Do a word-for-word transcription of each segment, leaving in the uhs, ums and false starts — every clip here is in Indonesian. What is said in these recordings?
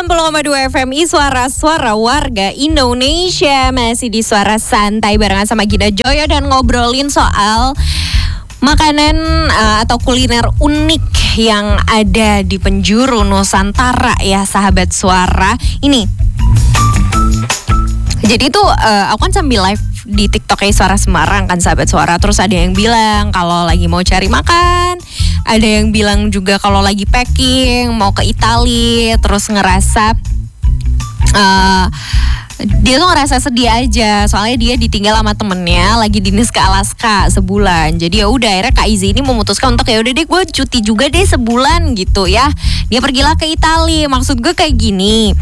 sembilan puluh koma dua F M I Suara-suara warga Indonesia. Masih di Suara Santai barengan sama Gina Joyo dan ngobrolin soal makanan uh, atau kuliner unik yang ada di penjuru Nusantara ya sahabat suara. Ini jadi tuh uh, aku kan sambil live di TikToknya Suara Semarang kan sahabat suara. Terus ada yang bilang kalau lagi mau cari makan, ada yang bilang juga kalau lagi packing mau ke Italia, terus ngerasa uh, dia tuh ngerasa sedih aja soalnya dia ditinggal sama temennya lagi dinas ke Alaska sebulan. Jadi ya udah akhirnya Kak Izzy ini memutuskan untuk ya udah deh gue cuti juga deh sebulan gitu ya. Dia pergilah ke Italia. Maksud gue kayak gini,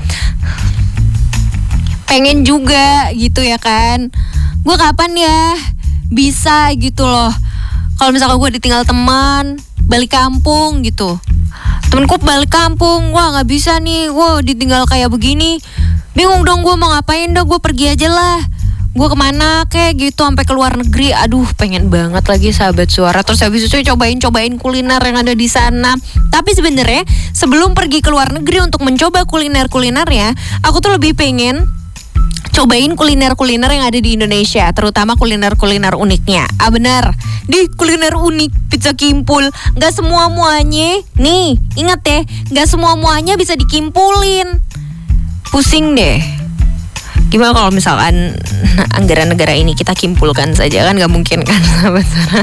pengen juga gitu ya kan, gue kapan ya bisa gitu loh kalau misalkan gue ditinggal teman balik kampung gitu. Temenku balik kampung, wah nggak bisa nih, gue ditinggal kayak begini, bingung dong gue mau ngapain, dah gue pergi aja lah, gue kemana kayak gitu sampai ke luar negeri. Aduh pengen banget lagi sahabat suara. Terus habis itu cobain-cobain kuliner yang ada di sana. Tapi sebenarnya sebelum pergi ke luar negeri untuk mencoba kuliner-kulinernya, aku tuh lebih pengen cobain kuliner-kuliner yang ada di Indonesia, terutama kuliner-kuliner uniknya. Ah benar, di kuliner unik pizza kimpul, gak semua-muanya, nih ingat deh, gak semua-muanya bisa dikimpulin. Pusing deh. Gimana kalau misalkan anggaran negara ini kita kimpulkan saja, kan gak mungkin kan sahabat suara.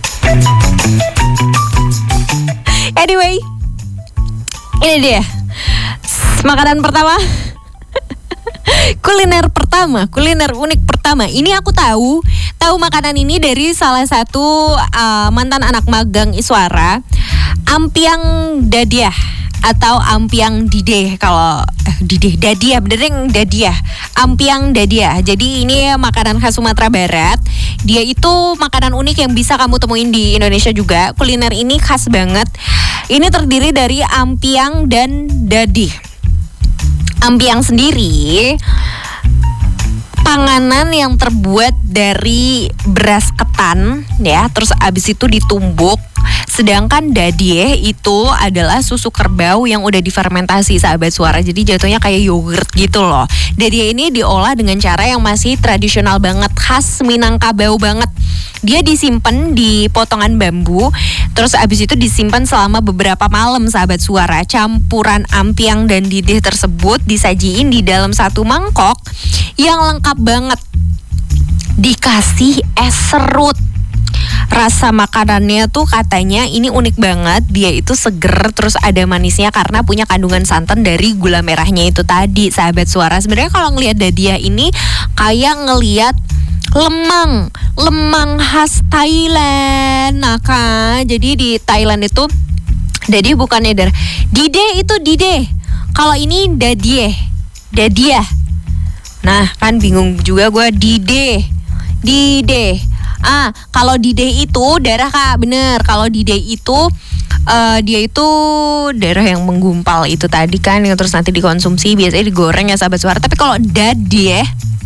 Anyway, ini dia makanan pertama. Kuliner pertama, kuliner unik pertama. Ini aku tahu, tahu makanan ini dari salah satu uh, mantan anak magang Iswara, Ampiang Dadiah atau Ampiang Dideh kalau eh, Dideh Dadiah, bener yang Dadiah, Ampiang Dadiah. Jadi ini makanan khas Sumatera Barat. Dia itu makanan unik yang bisa kamu temuin di Indonesia juga. Kuliner ini khas banget. Ini terdiri dari ampiang dan dadih. Ampiang sendiri panganan yang terbuat dari beras ketan ya, terus abis itu ditumbuk. Sedangkan dadih itu adalah susu kerbau yang udah difermentasi sahabat suara. Jadi jatuhnya kayak yogurt gitu loh. Dadih ini diolah dengan cara yang masih tradisional banget, khas Minangkabau banget. Dia disimpan di potongan bambu, terus abis itu disimpan selama beberapa malam sahabat suara. Campuran ampiang dan didih tersebut disajiin di dalam satu mangkok yang lengkap banget, dikasih es serut. Rasa makanannya tuh katanya ini unik banget. Dia itu seger, terus ada manisnya karena punya kandungan santan dari gula merahnya itu tadi sahabat suara. Sebenarnya kalau ngelihat dadiah ini kayak ngelihat lemang, lemang khas Thailand. Nah kan, jadi di Thailand itu dadih bukannya dar, dide itu dide. Kalau ini dadie, dadiah. Nah kan bingung juga gue, dide, dide. Ah, kalau dide itu darah Kak, bener. Kalau dide itu uh, dia itu darah yang menggumpal itu tadi kan, yang terus nanti dikonsumsi, biasanya digoreng ya sahabat suara. Tapi kalau dadie,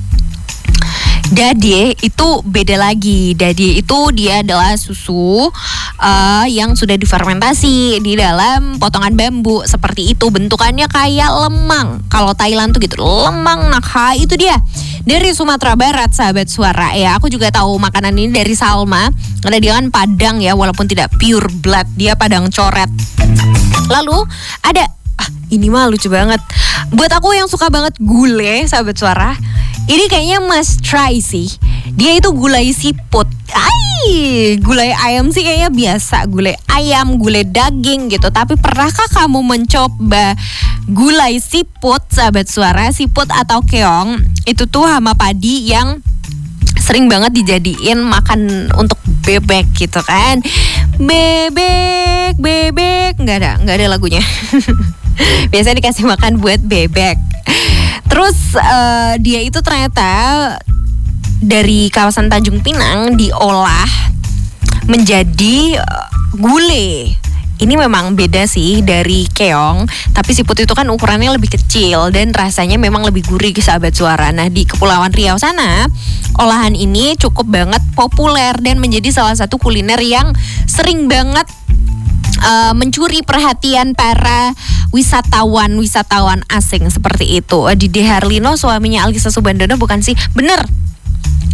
dadie itu beda lagi. Dadie itu dia adalah susu uh, yang sudah difermentasi di dalam potongan bambu seperti itu. Bentukannya kayak lemang. Kalau Thailand tuh gitu, lemang nakha itu dia. Dari Sumatera Barat sahabat suara ya. Aku juga tahu makanan ini dari Salma. Karena dia kan Padang ya, walaupun tidak pure blood, dia Padang coret. Lalu ada ah, ini mah lucu banget. Buat aku yang suka banget gulai sahabat suara, ini kayaknya must try sih. Dia itu gulai siput. Ai, gulai ayam sih kayaknya biasa, gulai ayam, gulai daging gitu. Tapi pernahkah kamu mencoba gulai siput sahabat suara? Siput atau keong itu tuh hama padi yang sering banget dijadiin makan untuk bebek gitu kan. Bebek, bebek, nggak ada, nggak ada lagunya. Biasanya dikasih makan buat bebek. Terus uh, dia itu ternyata dari kawasan Tanjung Pinang diolah menjadi uh, gulai. Ini memang beda sih dari keong, tapi siput itu kan ukurannya lebih kecil dan rasanya memang lebih gurih sahabat suara. Nah di Kepulauan Riau sana, olahan ini cukup banget populer dan menjadi salah satu kuliner yang sering banget uh, mencuri perhatian para wisatawan-wisatawan asing seperti itu. Didi Herlino suaminya Alkisa Subandono bukan sih? Bener.